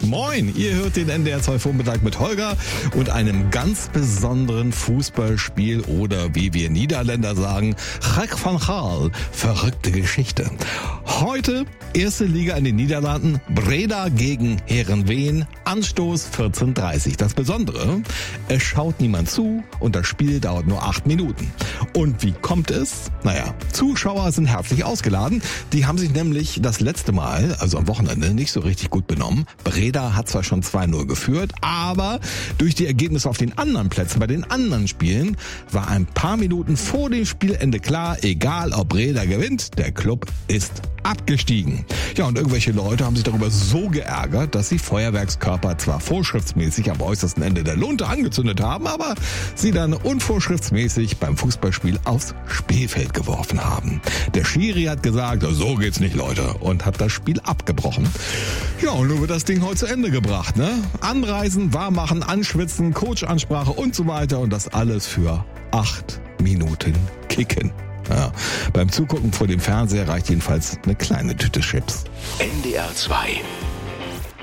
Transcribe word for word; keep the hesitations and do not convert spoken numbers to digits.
Moin, ihr hört den N D R zwei Vormittag mit Holger und einem ganz besonderen Fußballspiel oder wie wir Niederländer sagen, Gek van Gaal, verrückte Geschichte. Heute erste Liga in den Niederlanden, Breda gegen Heerenveen, Anstoß vierzehn Uhr dreißig. Das Besondere, es schaut niemand zu und das Spiel dauert nur acht Minuten. Und wie kommt es? Naja, Zuschauer sind herzlich ausgeladen. Die haben sich nämlich das letzte Mal, also am Wochenende, nicht so richtig gut benommen. Breda hat zwar schon zwei null geführt, aber durch die Ergebnisse auf den anderen Plätzen, bei den anderen Spielen, war ein paar Minuten vor dem Spielende klar, egal ob Breda gewinnt, der Club ist abgestiegen. Ja, und irgendwelche Leute haben sich darüber so geärgert, dass sie Feuerwerkskörper zwar vorschriftsmäßig am äußersten Ende der Lunte angezündet haben, aber sie dann unvorschriftsmäßig beim Fußballspiel aufs Spielfeld geworfen haben. Der Schiri hat gesagt, so geht's nicht, Leute, und hat das Spiel abgebrochen. Ja, und nun wird das Ding heute zu Ende gebracht, ne? Anreisen, warmmachen, anschwitzen, Coachansprache und so weiter und das alles für acht Minuten kicken. Ja, beim Zugucken vor dem Fernseher reicht jedenfalls eine kleine Tüte Chips. N D R zwei